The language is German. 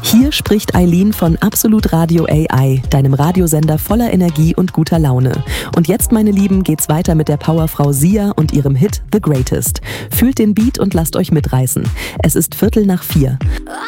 Hier spricht Eileen von Absolut Radio AI, deinem Radiosender voller Energie und guter Laune. Und jetzt, meine Lieben, geht's weiter mit der Powerfrau Sia und ihrem Hit The Greatest. Fühlt den Beat und lasst euch mitreißen. Es ist 3:45.